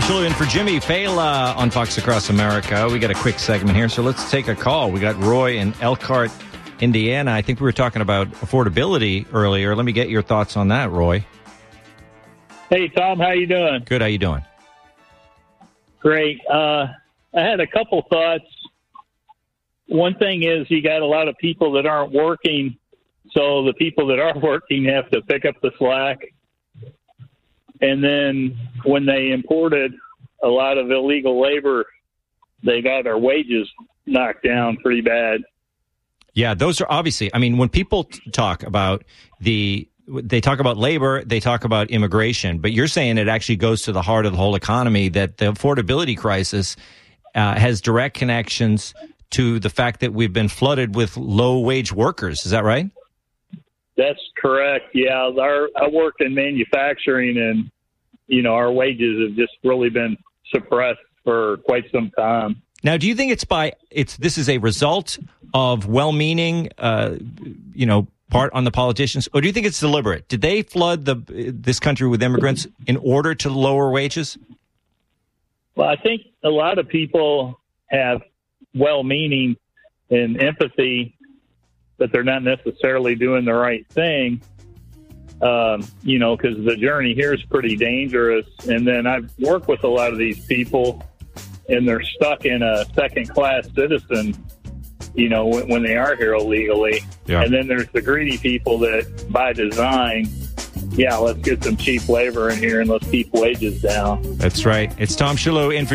Shalhoub in for Jimmy Fela on Fox Across America. We got a quick segment here, so let's take a call. We got Roy in Elkhart, Indiana. I think we were talking about affordability earlier. Let me get your thoughts on that, Roy. Hey, Tom, how you doing? Good, how you doing? Great. I had a couple thoughts. One thing is you got a lot of people that aren't working, so the people that are working have to pick up the slack. And then when they imported a lot of illegal labor, they got their wages knocked down pretty bad. Yeah, those are obviously, I mean, when people talk about they talk about labor, they talk about immigration, but you're saying it actually goes to the heart of the whole economy, that the affordability crisis has direct connections to the fact that we've been flooded with low-wage workers. Is that right? That's correct. Yeah, I work in manufacturing, and our wages have just really been suppressed for quite some time. Now, do you think this is a result of well-meaning, part on the politicians, or do you think it's deliberate? Did they flood this country with immigrants in order to lower wages? Well, I think a lot of people have well-meaning and empathy, but they're not necessarily doing the right thing, because the journey here is pretty dangerous. And then I've worked with a lot of these people, and they're stuck in a second-class citizen, when they are here illegally. Yeah. And then there's the greedy people that, by design, let's get some cheap labor in here and let's keep wages down. That's right. It's Tom Shalhoub in for